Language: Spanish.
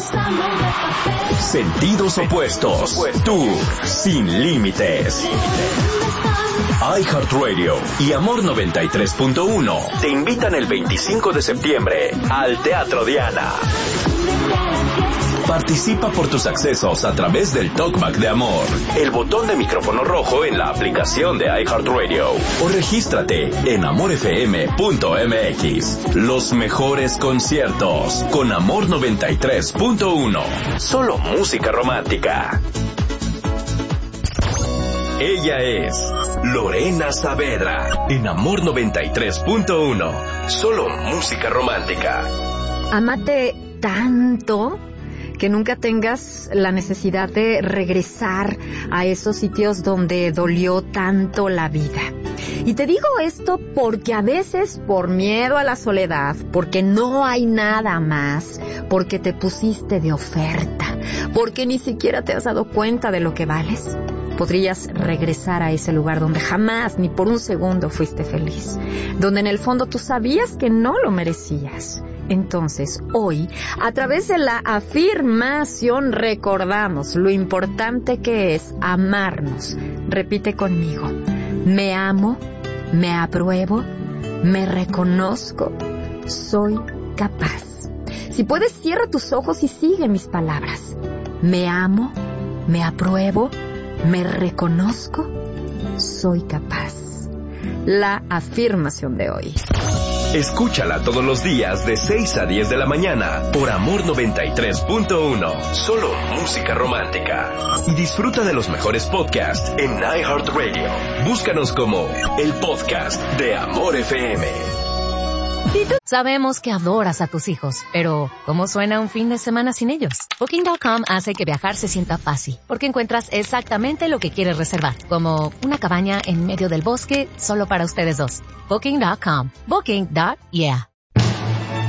Sentidos opuestos. Tú, sin límites. iHeartRadio y Amor 93.1 te invitan el 25 de septiembre al Teatro Diana. Participa por tus accesos a través del Talkback de Amor, el botón de micrófono rojo en la aplicación de iHeartRadio, o regístrate en amorfm.mx. Los mejores conciertos con Amor 93.1. Solo música romántica. Ella es Lorena Saavedra en Amor 93.1. Solo música romántica. Ámate tanto que nunca tengas la necesidad de regresar a esos sitios donde dolió tanto la vida. Y te digo esto porque a veces por miedo a la soledad, porque no hay nada más, porque te pusiste de oferta, porque ni siquiera te has dado cuenta de lo que vales, podrías regresar a ese lugar donde jamás, ni por un segundo fuiste feliz, donde en el fondo tú sabías que no lo merecías. Entonces, hoy, a través de la afirmación, recordamos lo importante que es amarnos. Repite conmigo: me amo, me apruebo, me reconozco, soy capaz. Si puedes, cierra tus ojos y sigue mis palabras. Me amo, me apruebo, me reconozco, soy capaz. La afirmación de hoy. Escúchala todos los días de 6 a 10 de la mañana por Amor 93.1. Solo música romántica. Y disfruta de los mejores podcasts en iHeartRadio. Búscanos como el podcast de Amor FM. Sabemos que adoras a tus hijos, pero ¿cómo suena un fin de semana sin ellos? Booking.com hace que viajar se sienta fácil, porque encuentras exactamente lo que quieres reservar, como una cabaña en medio del bosque solo para ustedes dos. Booking.com. Booking.yeah.